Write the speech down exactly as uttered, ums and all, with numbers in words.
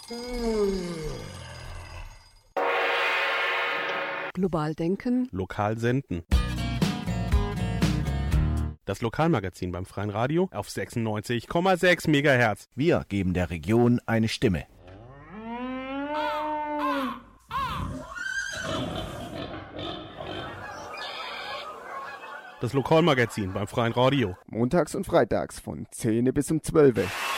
Global denken. Lokal senden. Das Lokalmagazin beim Freien Radio auf sechsundneunzig Komma sechs Megahertz. Wir geben der Region eine Stimme. Das Lokalmagazin beim Freien Radio. Montags und freitags von zehn bis um zwölf.